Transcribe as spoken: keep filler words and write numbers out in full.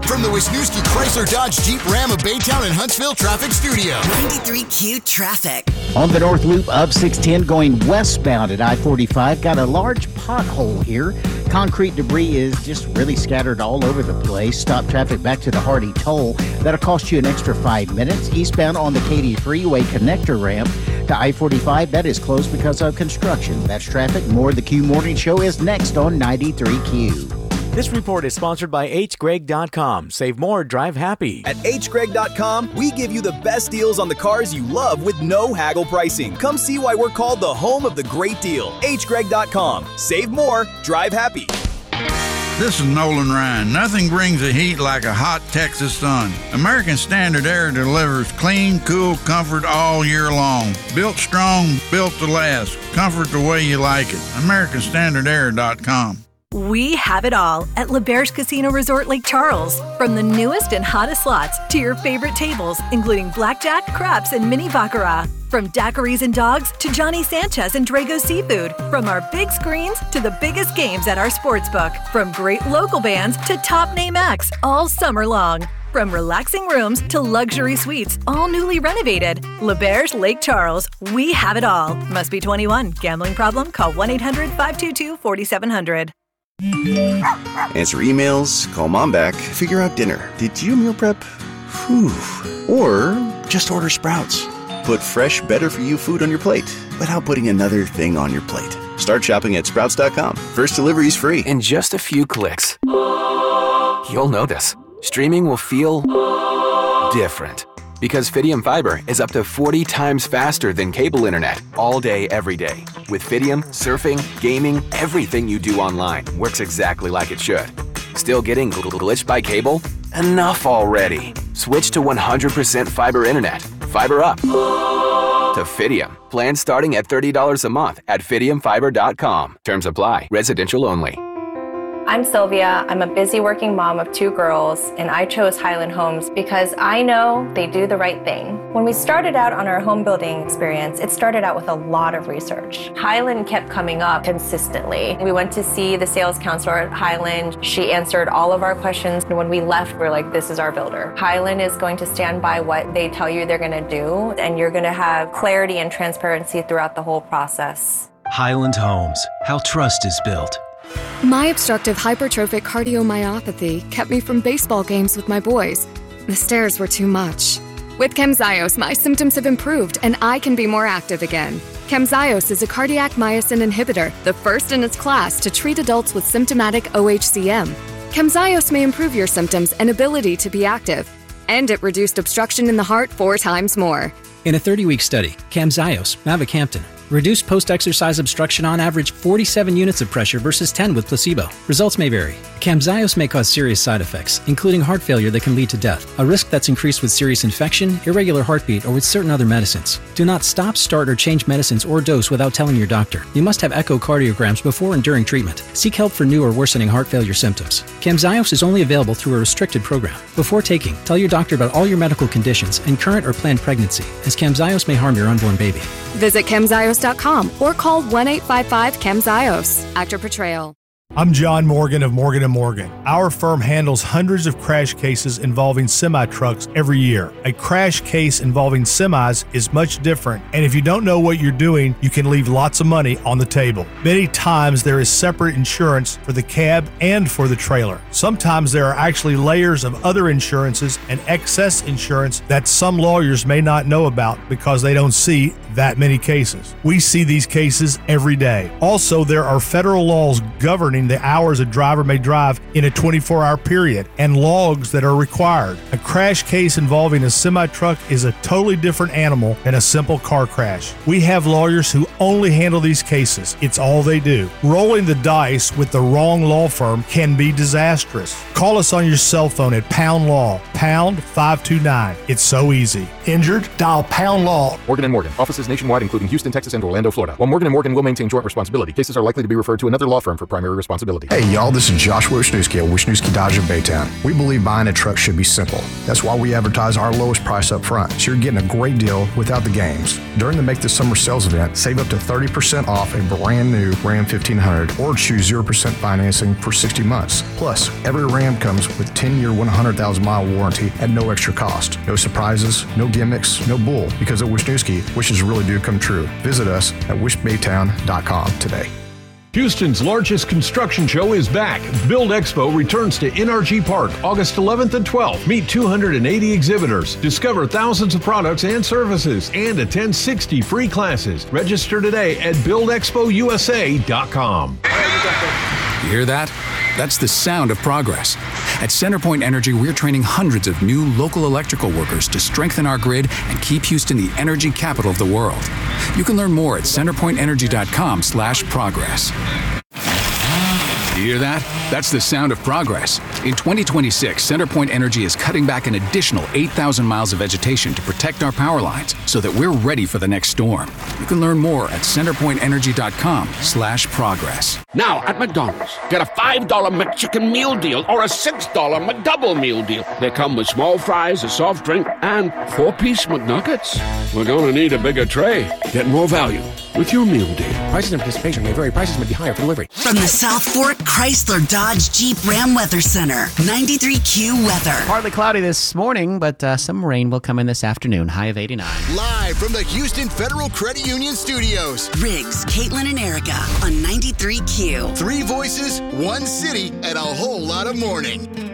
From the Wisniewski Chrysler Dodge Jeep Ram of Baytown and Huntsville Traffic Studio. ninety-three Q Traffic. On the North Loop of six ten going westbound at I forty-five, got a large pothole here. Concrete debris is just really scattered all over the place. Stop traffic back to the Hardy Toll. That'll cost you an extra five minutes. Eastbound on the Katy Freeway connector ramp to I forty-five, that is closed because of construction. That's traffic. More of the Q Morning Show is next on ninety-three Q. This report is sponsored by H Greg dot com. Save more, drive happy. At H Greg dot com, we give you the best deals on the cars you love with no haggle pricing. Come see why we're called the home of the great deal. H Greg dot com. Save more, drive happy. This is Nolan Ryan. Nothing brings the heat like a hot Texas sun. American Standard Air delivers clean, cool comfort all year long. Built strong, built to last. Comfort the way you like it. American Standard Air dot com. We have it all at LeBear's Casino Resort Lake Charles. From the newest and hottest slots to your favorite tables, including blackjack, craps, and mini baccarat. From daiquiris and dogs to Johnny Sanchez and Drago Seafood. From our big screens to the biggest games at our sportsbook. From great local bands to top name acts all summer long. From relaxing rooms to luxury suites, all newly renovated. LeBear's Lake Charles. We have it all. Must be twenty-one. Gambling problem? Call one eight hundred five two two four seven zero zero. Answer emails, call mom back, figure out dinner. Did you meal prep? Whew. Or just order Sprouts. Put fresh, better-for-you food on your plate without putting another thing on your plate. Start shopping at Sprouts dot com. First delivery is free. In just a few clicks, you'll notice. Streaming will feel different. Because Fidium Fiber is up to forty times faster than cable internet all day, every day. With Fidium, surfing, gaming, everything you do online works exactly like it should. Still getting glitched by cable? Enough already. Switch to one hundred percent fiber internet. Fiber up to Fidium. Plans starting at thirty dollars a month at Fidium Fiber dot com. Terms apply. Residential only. I'm Sylvia. I'm a busy working mom of two girls, and I chose Highland Homes because I know they do the right thing. When we started out on our home building experience, it started out with a lot of research. Highland kept coming up consistently. We went to see the sales counselor at Highland. She answered all of our questions, and when we left, we we're like, this is our builder. Highland is going to stand by what they tell you they're going to do, and you're going to have clarity and transparency throughout the whole process. Highland Homes, how trust is built. My obstructive hypertrophic cardiomyopathy kept me from baseball games with my boys. The stairs were too much. With Camzyos, my symptoms have improved and I can be more active again. Camzyos is a cardiac myosin inhibitor, the first in its class to treat adults with symptomatic O H C M. Camzyos may improve your symptoms and ability to be active. And it reduced obstruction in the heart four times more. In a thirty-week study, Camzyos, mavacamten, reduced post-exercise obstruction on average forty-seven units of pressure versus ten with placebo. Results may vary. Camzyos may cause serious side effects, including heart failure that can lead to death, a risk that's increased with serious infection, irregular heartbeat, or with certain other medicines. Do not stop, start, or change medicines or dose without telling your doctor. You must have echocardiograms before and during treatment. Seek help for new or worsening heart failure symptoms. Camzyos is only available through a restricted program. Before taking, tell your doctor about all your medical conditions and current or planned pregnancy, as Camzyos may harm your unborn baby. Visit Camzyos dot com or call one eight five five Camzyos. Actor portrayal. I'm John Morgan of Morgan and Morgan. Our firm handles hundreds of crash cases involving semi-trucks every year. A crash case involving semis is much different, and if you don't know what you're doing, you can leave lots of money on the table. Many times there is separate insurance for the cab and for the trailer. Sometimes there are actually layers of other insurances and excess insurance that some lawyers may not know about because they don't see that many cases. We see these cases every day. Also, there are federal laws governing the hours a driver may drive in a twenty-four hour period and logs that are required. A crash case involving a semi-truck is a totally different animal than a simple car crash. We have lawyers who only handle these cases. It's all they do. Rolling the dice with the wrong law firm can be disastrous. Call us on your cell phone at Pound Law, pound five two nine. It's so easy. Injured? Dial Pound Law. Morgan and Morgan. Offices nationwide, including Houston, Texas, and Orlando, Florida. While Morgan and Morgan will maintain joint responsibility, cases are likely to be referred to another law firm for primary responsibility. responsibility. Hey y'all, this is Joshua Wisniewski at Wisniewski Dodge in Baytown. We believe buying a truck should be simple. That's why we advertise our lowest price up front, so you're getting a great deal without the games. During the Make This Summer sales event, save up to thirty percent off a brand new Ram fifteen hundred or choose zero percent financing for sixty months. Plus, every Ram comes with ten-year, one hundred thousand mile warranty at no extra cost. No surprises, no gimmicks, no bull, because at Wisniewski, wishes really do come true. Visit us at wish baytown dot com today. Houston's largest construction show is back. Build Expo returns to N R G Park August eleventh and twelfth. Meet two hundred eighty exhibitors, discover thousands of products and services, and attend sixty free classes. Register today at build expo u s a dot com. You hear that? That's the sound of progress. At CenterPoint Energy, we're training hundreds of new local electrical workers to strengthen our grid and keep Houston the energy capital of the world. You can learn more at centerpoint energy dot com slash progress. You hear that? That's the sound of progress. In twenty twenty-six, CenterPoint Energy is cutting back an additional eight thousand miles of vegetation to protect our power lines so that we're ready for the next storm. You can learn more at centerpoint energy dot com slash progress. Now at McDonald's, get a five dollar McChicken meal deal or a six dollar McDouble meal deal. They come with small fries, a soft drink, and four-piece McNuggets. We're gonna need a bigger tray. Get more value with your meal deal. Prices and participation may vary. Prices may be higher for delivery. From the South Fork Chrysler Dodge Jeep Ram Weather Center, ninety-three Q weather. Partly cloudy this morning, but uh, some rain will come in this afternoon. High of eighty-nine. Live from the Houston Federal Credit Union Studios. Riggs, Caitlin, and Erica on ninety-three Q. Three voices, one city, and a whole lot of morning.